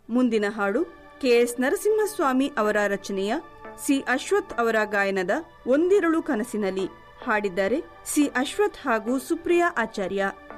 ಮುಂದಿನ ಹಾಡು ಕೆ.ಎಸ್. ನರಸಿಂಹಸ್ವಾಮಿ ಅವರ ರಚನೆಯ ಸಿ. ಅಶ್ವಥ್ ಅವರ ಗಾಯನದ ಒಂದಿರಳು ಕನಸಿನಲ್ಲಿ. ಹಾಡಿದ್ದಾರೆ ಸಿ. ಅಶ್ವಥ್ ಹಾಗೂ ಸುಪ್ರಿಯಾ ಆಚಾರ್ಯ.